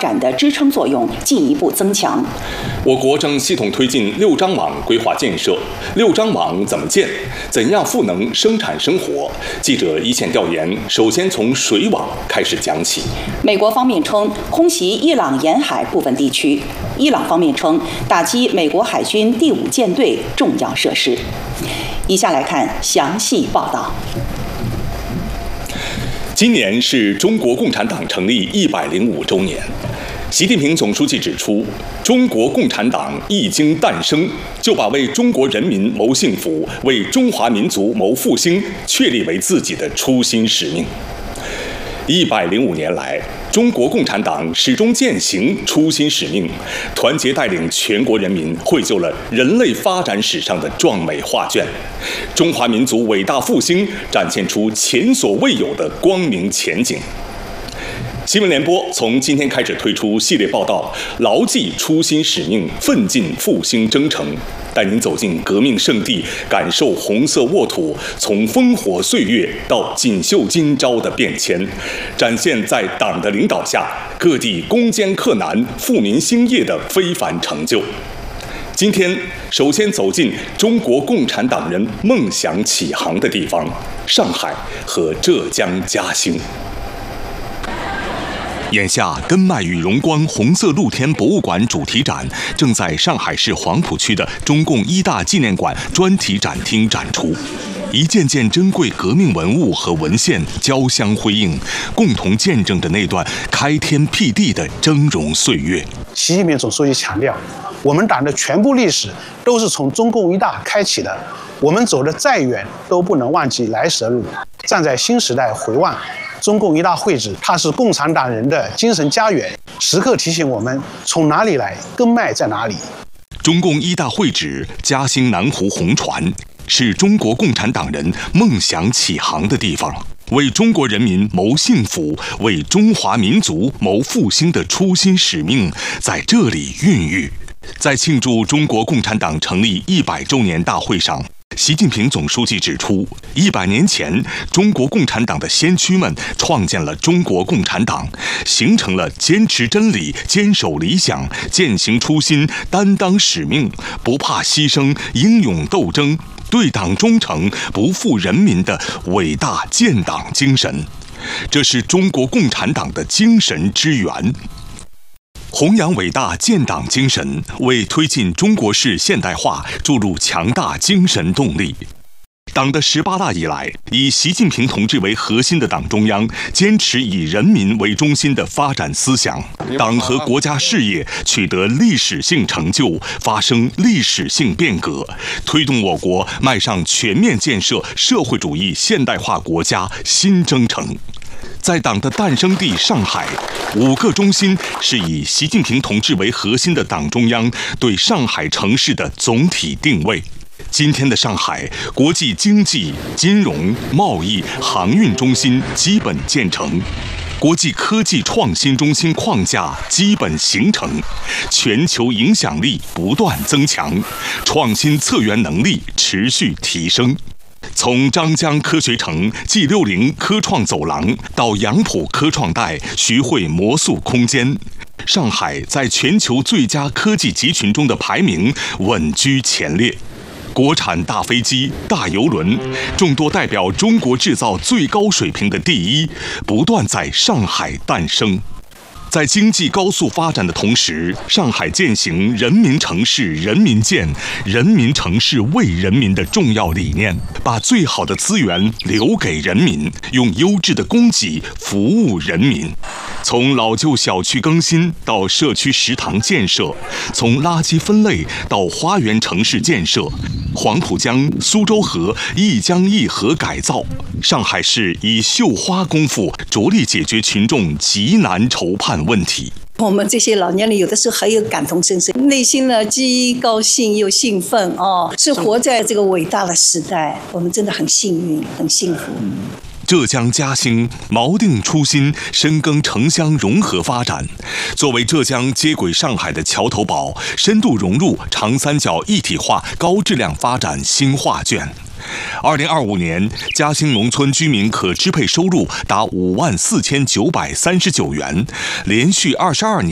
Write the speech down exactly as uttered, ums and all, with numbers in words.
展的支撑作用进一步增强。 我国正系统推进六张网规划建设，六张网怎么建？怎样赋能生产生活？记者一线调研，首先从水网开始讲起。 美国方面称空袭伊朗沿海部分地区，伊朗方面称打击美国海军第五舰队重要设施。以下来看详细报道。 今年是中国共产党成立一百零五周年。习近平总书记指出，中国共产党一经诞生，就把为中国人民谋幸福、为中华民族谋复兴确立为自己的初心使命。一百零五年来，中国共产党始终践行初心使命，团结带领全国人民绘就了人类发展史上的壮美画卷，中华民族伟大复兴展现出前所未有的光明前景。新闻联播从今天开始推出系列报道，牢记初心使命，奋进复兴征程，带您走进革命圣地，感受红色沃土从烽火岁月到锦绣今朝的变迁，展现在党的领导下各地攻坚克难、富民兴业的非凡成就。今天首先走进中国共产党人梦想起航的地方——上海和浙江嘉兴。眼下，根脉与荣光红色露天博物馆主题展正在上海市黄浦区的中共一大纪念馆专题展厅展出，一件件珍贵革命文物和文献交相辉映，共同见证着那段开天辟地的峥嵘岁月。 习近平总书记强调，我们党的全部历史都是从中共一大开启的，我们走得再远都不能忘记来时的路，站在新时代回望。中共一大会址，它是共产党人的精神家园，时刻提醒我们从哪里来，根脉在哪里。 中共一大会址嘉兴南湖红船，是中国共产党人梦想起航的地方，为中国人民谋幸福、为中华民族谋复兴的初心使命在这里孕育。在庆祝中国共产党成立一百周年大会上，习近平总书记指出，一百年前，中国共产党的先驱们创建了中国共产党，形成了坚持真理、坚守理想、践行初心、担当使命、不怕牺牲、英勇斗争、对党忠诚、不负人民的伟大建党精神。这是中国共产党的精神之源。弘扬伟大建党精神，为推进中国式现代化注入强大精神动力。党的十八大以来，以习近平同志为核心的党中央坚持以人民为中心的发展思想，党和国家事业取得历史性成就，发生历史性变革，推动我国迈上全面建设社会主义现代化国家新征程。在党的诞生地上海，五个中心是以习近平同志为核心的党中央对上海城市的总体定位。今天的上海，国际经济、金融、贸易、航运中心基本建成，国际科技创新中心框架基本形成，全球影响力不断增强，创新策源能力持续提升。从张江科学城 G 六十 科创走廊到杨浦科创带徐汇魔术空间，上海在全球最佳科技集群中的排名稳居前列。国产大飞机、大邮轮，众多代表中国制造最高水平的第一，不断在上海诞生。在经济高速发展的同时，上海践行人民城市人民建、人民城市为人民的重要理念，把最好的资源留给人民，用优质的供给服务人民。从老旧小区更新到社区食堂建设，从垃圾分类到花园城市建设，黄浦江、苏州河一江一河改造，上海市以绣花功夫着力解决群众急难愁盼问题。 我们这些老年人有的时候还有感同身受，内心呢既高兴又兴奋哦，是活在这个伟大的时代，我们真的很幸运，很幸福。 浙江嘉兴锚定初心，深耕城乡融合发展，作为浙江接轨上海的桥头堡，深度融入长三角一体化高质量发展新画卷。二零二五年，嘉兴农村居民可支配收入达五万四千九百三十九元，连续二十二年。